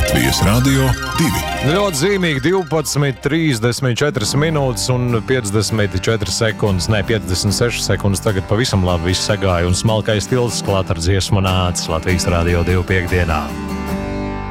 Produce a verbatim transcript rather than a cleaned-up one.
Latvijas Rādio divi. Ļoti zīmīgi divpadsmit, trīsdesmit četras minūtes un piecdesmit četras sekundes, ne piecdesmit sešas sekundes. Tagad pavisam labi viss sagāja un smalkais tilts klāt ar dziesmu nācis Latvijas Rādio divi piekdienā.